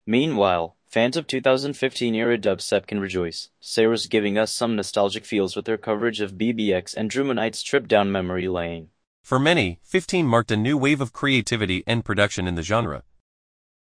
Meanwhile, fans of 2015-era dubstep can rejoice. Sarah's giving us some nostalgic feels with her coverage of BBX and Drew Knight's trip down memory lane. For many, 15 marked a new wave of creativity and production in the genre.